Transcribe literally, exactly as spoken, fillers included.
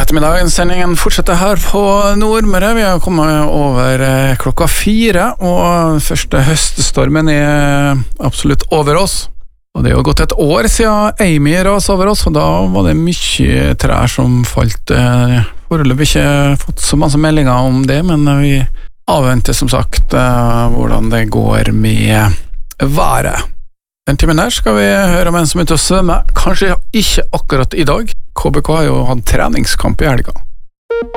Ettermiddagens sendingen fortsetter her på Nordmøre. Vi har kommet over klokka fire, og første høststormen er absolutt over oss. Og det er jo gått et år siden Amy ras over oss, og da var det mye trær som falt. Foreløpig ikke fått så masse meldinger om det, men vi avventer som sagt hvordan det går med været. Den timen der skal vi høre om en som er ute og svømme. Kanskje ikke akkurat i dag. K B K har jo hatt treningskamp i helga.